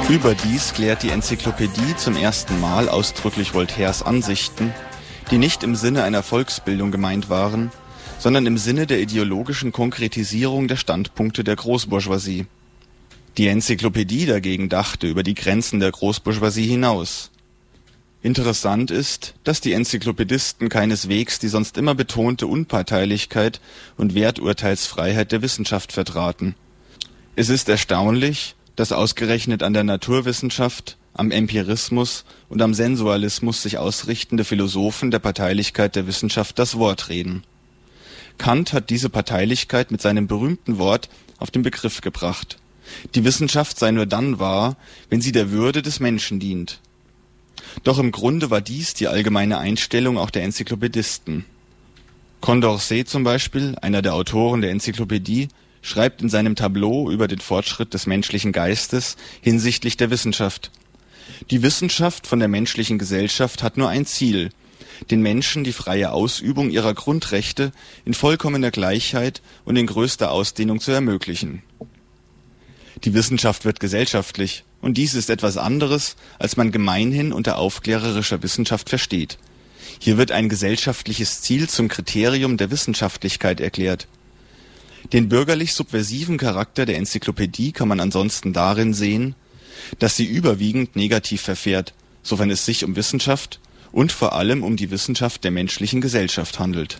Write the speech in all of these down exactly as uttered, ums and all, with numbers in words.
Überdies klärt die Enzyklopädie zum ersten Mal ausdrücklich Voltaires Ansichten, die nicht im Sinne einer Volksbildung gemeint waren, sondern im Sinne der ideologischen Konkretisierung der Standpunkte der Großbourgeoisie. Die Enzyklopädie dagegen dachte über die Grenzen der Großbourgeoisie hinaus. Interessant ist, dass die Enzyklopädisten keineswegs die sonst immer betonte Unparteilichkeit und Werturteilsfreiheit der Wissenschaft vertraten. Es ist erstaunlich, dass ausgerechnet an der Naturwissenschaft, am Empirismus und am Sensualismus sich ausrichtende Philosophen der Parteilichkeit der Wissenschaft das Wort reden. Kant hat diese Parteilichkeit mit seinem berühmten Wort auf den Begriff gebracht. Die Wissenschaft sei nur dann wahr, wenn sie der Würde des Menschen dient. Doch im Grunde war dies die allgemeine Einstellung auch der Enzyklopädisten. Condorcet zum Beispiel, einer der Autoren der Enzyklopädie, schreibt in seinem Tableau über den Fortschritt des menschlichen Geistes hinsichtlich der Wissenschaft: Die Wissenschaft von der menschlichen Gesellschaft hat nur ein Ziel, den Menschen die freie Ausübung ihrer Grundrechte in vollkommener Gleichheit und in größter Ausdehnung zu ermöglichen. Die Wissenschaft wird gesellschaftlich, und dies ist etwas anderes, als man gemeinhin unter aufklärerischer Wissenschaft versteht. Hier wird ein gesellschaftliches Ziel zum Kriterium der Wissenschaftlichkeit erklärt. Den bürgerlich-subversiven Charakter der Enzyklopädie kann man ansonsten darin sehen, dass sie überwiegend negativ verfährt, sofern es sich um Wissenschaft und vor allem um die Wissenschaft der menschlichen Gesellschaft handelt.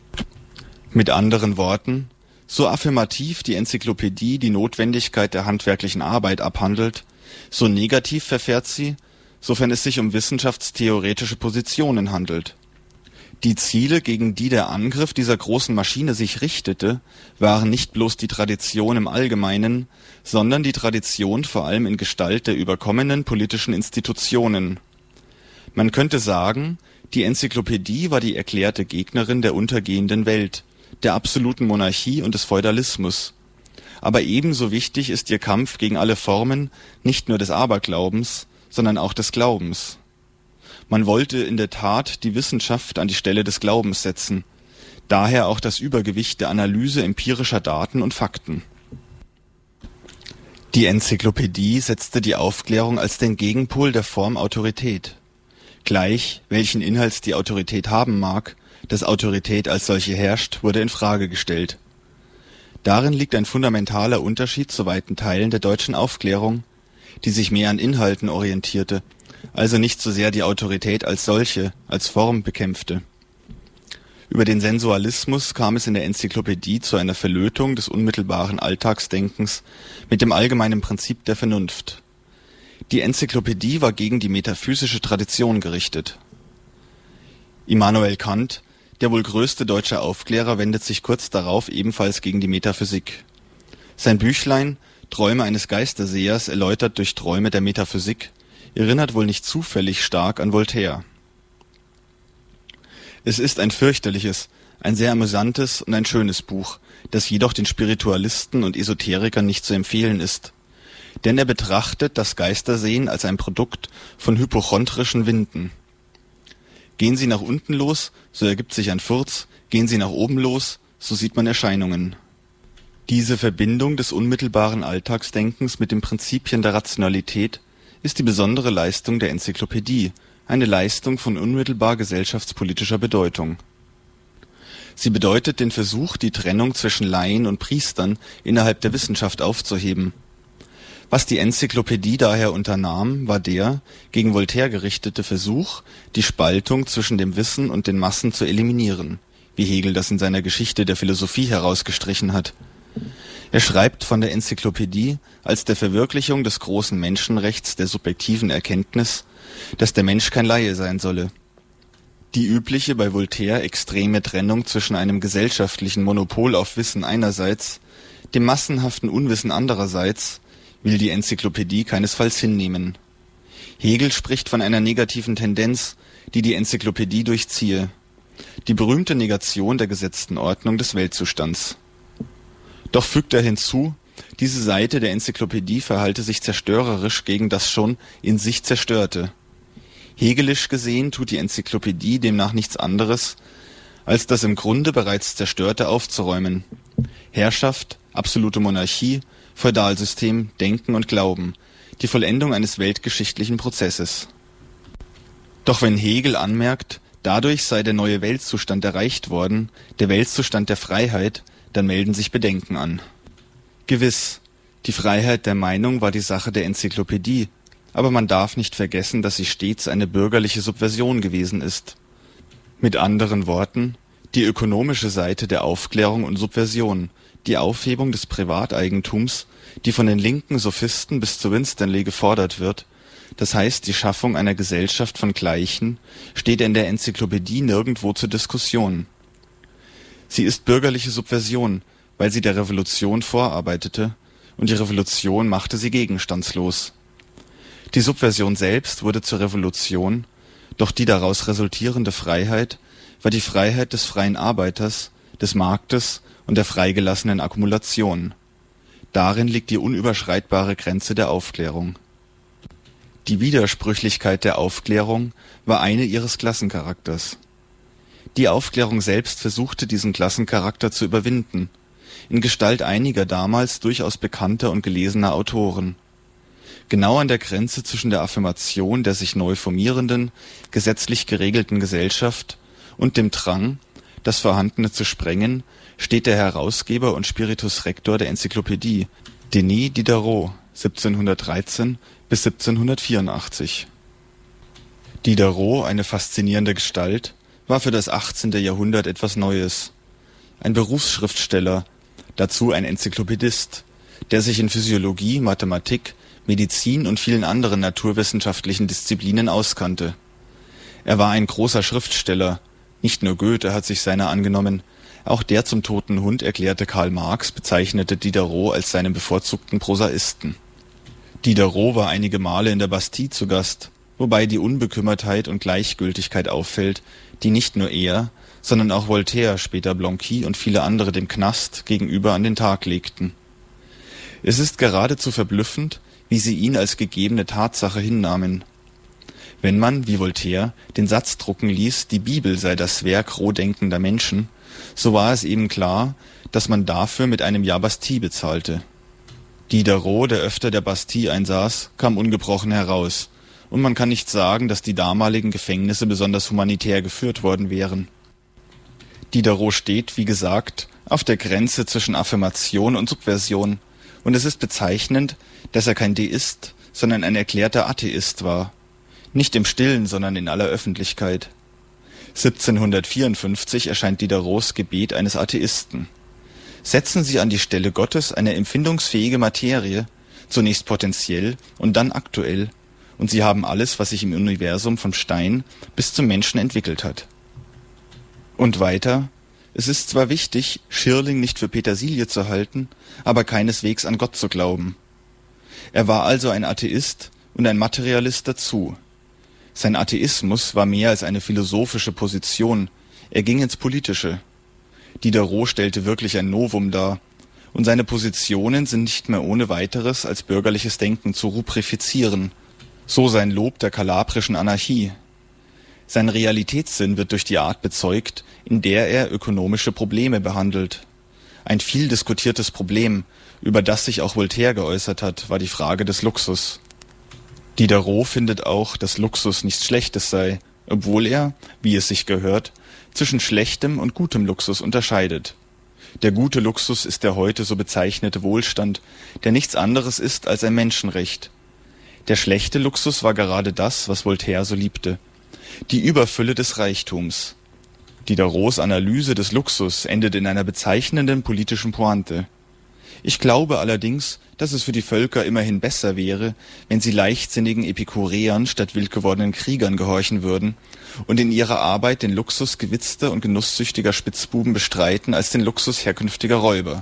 Mit anderen Worten, so affirmativ die Enzyklopädie die Notwendigkeit der handwerklichen Arbeit abhandelt, so negativ verfährt sie, sofern es sich um wissenschaftstheoretische Positionen handelt. Die Ziele, gegen die der Angriff dieser großen Maschine sich richtete, waren nicht bloß die Tradition im Allgemeinen, sondern die Tradition vor allem in Gestalt der überkommenen politischen Institutionen. Man könnte sagen, die Enzyklopädie war die erklärte Gegnerin der untergehenden Welt, der absoluten Monarchie und des Feudalismus. Aber ebenso wichtig ist ihr Kampf gegen alle Formen nicht nur des Aberglaubens, sondern auch des Glaubens. Man wollte in der Tat die Wissenschaft an die Stelle des Glaubens setzen, daher auch das Übergewicht der Analyse empirischer Daten und Fakten. Die Enzyklopädie setzte die Aufklärung als den Gegenpol der Form Autorität. Gleich, welchen Inhalts die Autorität haben mag, dass Autorität als solche herrscht, wurde in Frage gestellt. Darin liegt ein fundamentaler Unterschied zu weiten Teilen der deutschen Aufklärung, die sich mehr an Inhalten orientierte, also nicht so sehr die Autorität als solche, als Form bekämpfte. Über den Sensualismus kam es in der Enzyklopädie zu einer Verlötung des unmittelbaren Alltagsdenkens mit dem allgemeinen Prinzip der Vernunft. Die Enzyklopädie war gegen die metaphysische Tradition gerichtet. Immanuel Kant, der wohl größte deutsche Aufklärer, wendet sich kurz darauf ebenfalls gegen die Metaphysik. Sein Büchlein Träume eines Geistersehers, erläutert durch Träume der Metaphysik, erinnert wohl nicht zufällig stark an Voltaire. Es ist ein fürchterliches, ein sehr amüsantes und ein schönes Buch, das jedoch den Spiritualisten und Esoterikern nicht zu empfehlen ist. Denn er betrachtet das Geistersehen als ein Produkt von hypochondrischen Winden. Gehen Sie nach unten los, so ergibt sich ein Furz, gehen Sie nach oben los, so sieht man Erscheinungen. Diese Verbindung des unmittelbaren Alltagsdenkens mit den Prinzipien der Rationalität ist die besondere Leistung der Enzyklopädie, eine Leistung von unmittelbar gesellschaftspolitischer Bedeutung. Sie bedeutet den Versuch, die Trennung zwischen Laien und Priestern innerhalb der Wissenschaft aufzuheben. Was die Enzyklopädie daher unternahm, war der gegen Voltaire gerichtete Versuch, die Spaltung zwischen dem Wissen und den Massen zu eliminieren, wie Hegel das in seiner Geschichte der Philosophie herausgestrichen hat. Er schreibt von der Enzyklopädie als der Verwirklichung des großen Menschenrechts der subjektiven Erkenntnis, dass der Mensch kein Laie sein solle. Die übliche bei Voltaire extreme Trennung zwischen einem gesellschaftlichen Monopol auf Wissen einerseits, dem massenhaften Unwissen andererseits, will die Enzyklopädie keinesfalls hinnehmen. Hegel spricht von einer negativen Tendenz, die die Enzyklopädie durchziehe. Die berühmte Negation der gesetzten Ordnung des Weltzustands. Doch fügt er hinzu, diese Seite der Enzyklopädie verhalte sich zerstörerisch gegen das schon in sich Zerstörte. Hegelisch gesehen tut die Enzyklopädie demnach nichts anderes, als das im Grunde bereits Zerstörte aufzuräumen. Herrschaft, absolute Monarchie, Feudalsystem, Denken und Glauben, die Vollendung eines weltgeschichtlichen Prozesses. Doch wenn Hegel anmerkt, dadurch sei der neue Weltzustand erreicht worden, der Weltzustand der Freiheit, dann melden sich Bedenken an. Gewiss, die Freiheit der Meinung war die Sache der Enzyklopädie, aber man darf nicht vergessen, dass sie stets eine bürgerliche Subversion gewesen ist. Mit anderen Worten, die ökonomische Seite der Aufklärung und Subversion, die Aufhebung des Privateigentums, die von den linken Sophisten bis zu Winstanley gefordert wird, das heißt die Schaffung einer Gesellschaft von Gleichen, steht in der Enzyklopädie nirgendwo zur Diskussion. Sie ist bürgerliche Subversion, weil sie der Revolution vorarbeitete, und die Revolution machte sie gegenstandslos. Die Subversion selbst wurde zur Revolution, doch die daraus resultierende Freiheit war die Freiheit des freien Arbeiters, des Marktes und der freigelassenen Akkumulation. Darin liegt die unüberschreitbare Grenze der Aufklärung. Die Widersprüchlichkeit der Aufklärung war eine ihres Klassencharakters. Die Aufklärung selbst versuchte diesen Klassencharakter zu überwinden, in Gestalt einiger damals durchaus bekannter und gelesener Autoren. Genau an der Grenze zwischen der Affirmation der sich neu formierenden, gesetzlich geregelten Gesellschaft und dem Drang, das Vorhandene zu sprengen, steht der Herausgeber und Spiritus Rector der Enzyklopädie, Denis Diderot, siebzehnhundertdreizehn bis siebzehnhundertvierundachtzig. Diderot, eine faszinierende Gestalt, war für das achtzehnte Jahrhundert etwas Neues. Ein Berufsschriftsteller, dazu ein Enzyklopädist, der sich in Physiologie, Mathematik, Medizin und vielen anderen naturwissenschaftlichen Disziplinen auskannte. Er war ein großer Schriftsteller, nicht nur Goethe hat sich seiner angenommen, auch der zum toten Hund erklärte Karl Marx bezeichnete Diderot als seinen bevorzugten Prosaisten. Diderot war einige Male in der Bastille zu Gast, wobei die Unbekümmertheit und Gleichgültigkeit auffällt, die nicht nur er, sondern auch Voltaire, später Blanqui und viele andere dem Knast gegenüber an den Tag legten. Es ist geradezu verblüffend, wie sie ihn als gegebene Tatsache hinnahmen. Wenn man, wie Voltaire, den Satz drucken ließ, die Bibel sei das Werk roh denkender Menschen, so war es eben klar, dass man dafür mit einem Jahr Bastille bezahlte. Diderot, der öfter der Bastille einsaß, kam ungebrochen heraus, und man kann nicht sagen, dass die damaligen Gefängnisse besonders humanitär geführt worden wären. Diderot steht, wie gesagt, auf der Grenze zwischen Affirmation und Subversion, und es ist bezeichnend, dass er kein Deist, sondern ein erklärter Atheist war. Nicht im Stillen, sondern in aller Öffentlichkeit. siebzehnhundertvierundfünfzig erscheint Diderots Gebet eines Atheisten. Setzen Sie an die Stelle Gottes eine empfindungsfähige Materie, zunächst potentiell und dann aktuell, und Sie haben alles, was sich im Universum vom Stein bis zum Menschen entwickelt hat. Und weiter, es ist zwar wichtig, Schirling nicht für Petersilie zu halten, aber keineswegs an Gott zu glauben. Er war also ein Atheist und ein Materialist dazu. Sein Atheismus war mehr als eine philosophische Position, er ging ins Politische. Diderot stellte wirklich ein Novum dar, und seine Positionen sind nicht mehr ohne weiteres als bürgerliches Denken zu rubrifizieren, so sein Lob der kalabrischen Anarchie. Sein Realitätssinn wird durch die Art bezeugt, in der er ökonomische Probleme behandelt. Ein viel diskutiertes Problem, über das sich auch Voltaire geäußert hat, war die Frage des Luxus. Diderot findet auch, dass Luxus nichts Schlechtes sei, obwohl er, wie es sich gehört, zwischen schlechtem und gutem Luxus unterscheidet. Der gute Luxus ist der heute so bezeichnete Wohlstand, der nichts anderes ist als ein Menschenrecht. Der schlechte Luxus war gerade das, was Voltaire so liebte: die Überfülle des Reichtums. Diderots Analyse des Luxus endet in einer bezeichnenden politischen Pointe. Ich glaube allerdings, dass es für die Völker immerhin besser wäre, wenn sie leichtsinnigen Epikureern statt wildgewordenen Kriegern gehorchen würden und in ihrer Arbeit den Luxus gewitzter und genusssüchtiger Spitzbuben bestreiten als den Luxus herkünftiger Räuber.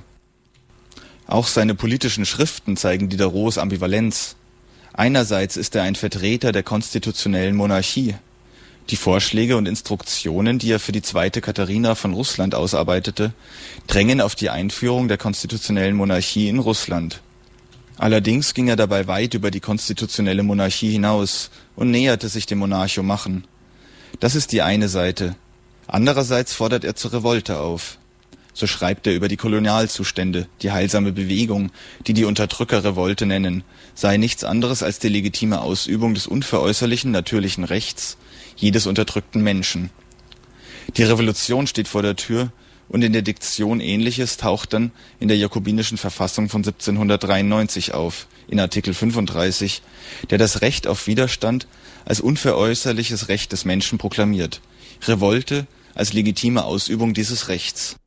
Auch seine politischen Schriften zeigen Diderots Ambivalenz. Einerseits ist er ein Vertreter der konstitutionellen Monarchie. Die Vorschläge und Instruktionen, die er für die zweite Katharina von Russland ausarbeitete, drängen auf die Einführung der konstitutionellen Monarchie in Russland. Allerdings ging er dabei weit über die konstitutionelle Monarchie hinaus und näherte sich dem Monarchomachen. Das ist die eine Seite. Andererseits fordert er zur Revolte auf. So schreibt er über die Kolonialzustände, die heilsame Bewegung, die die Unterdrückerrevolte nennen, sei nichts anderes als die legitime Ausübung des unveräußerlichen natürlichen Rechts jedes unterdrückten Menschen. Die Revolution steht vor der Tür, und in der Diktion Ähnliches taucht dann in der jakobinischen Verfassung von siebzehnhundertdreiundneunzig auf, in Artikel fünfunddreißig, der das Recht auf Widerstand als unveräußerliches Recht des Menschen proklamiert, Revolte als legitime Ausübung dieses Rechts.